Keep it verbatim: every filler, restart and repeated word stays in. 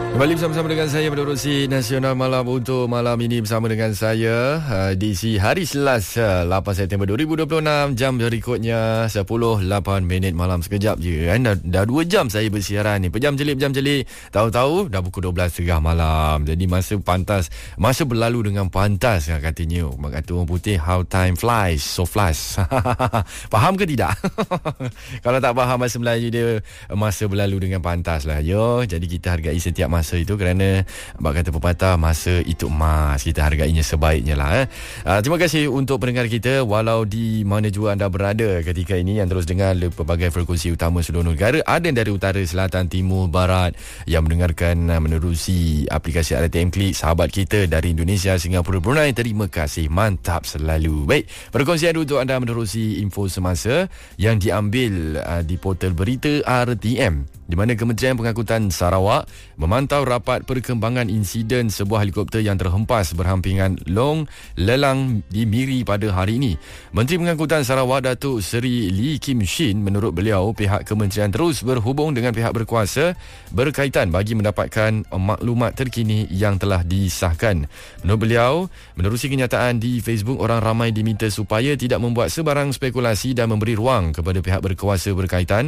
Kembali bersama-sama dengan saya Menerusi Nasional Malam untuk malam ini bersama dengan saya uh, D C hari Selasa lapan September dua ribu dua puluh enam, jam berikutnya sepuluh lapan minit malam. Sekejap je kan, dah, dah dua jam saya bersiaran ni, pejam celik pejam celik, tahu-tahu dah pukul dua belas tiga puluh malam. Jadi masa pantas, masa berlalu dengan pantas kan katanya. Mak kata orang putih, how time flies so fast. Faham ke tidak? Kalau tak faham bahasa Melayu dia, masa berlalu dengan pantas lah yo. Jadi kita hargai setiap masa itu, kerana bak kata pepatah, masa itu emas, kita hargainya sebaiknya lah eh. Uh, terima kasih untuk pendengar kita walau di mana jua anda berada ketika ini, yang terus dengar pelbagai frekuensi utama seluruh negara. Ada dari utara, selatan, timur, barat yang mendengarkan uh, menerusi aplikasi R T M Klik. Sahabat kita dari Indonesia, Singapura, Brunei, terima kasih, mantap selalu. Baik, perkongsian untuk anda menerusi info semasa yang diambil uh, di portal berita R T M, di mana Kementerian Pengangkutan Sarawak memantau rapat perkembangan insiden sebuah helikopter yang terhempas berhampingan Long Lelang di Miri pada hari ini. Menteri Pengangkutan Sarawak Datuk Seri Lee Kim Shin, menurut beliau pihak kementerian terus berhubung dengan pihak berkuasa berkaitan bagi mendapatkan maklumat terkini yang telah disahkan. Menurut beliau, menerusi kenyataan di Facebook, orang ramai diminta supaya tidak membuat sebarang spekulasi dan memberi ruang kepada pihak berkuasa berkaitan